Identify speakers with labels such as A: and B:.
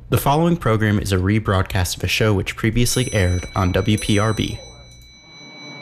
A: The following program is a rebroadcast of a show which previously aired on WPRB.